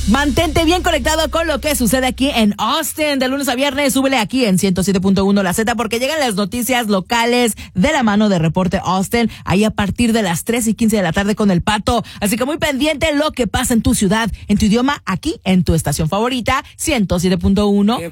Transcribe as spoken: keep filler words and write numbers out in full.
Mantente bien conectado con lo que sucede aquí en Austin. De lunes a viernes, súbele aquí en ciento siete punto uno La Z, porque llegan las noticias locales de la mano de Reporte Austin, ahí a partir de las tres y quince de la tarde con el Pato. Así que muy pendiente lo que pasa en tu ciudad, en tu idioma, aquí en tu estación favorita, ciento siete punto uno